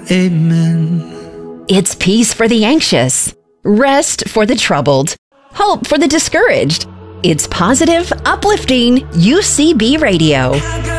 Amen. It's peace for the anxious, rest for the troubled, hope for the discouraged. It's positive, uplifting UCB Radio.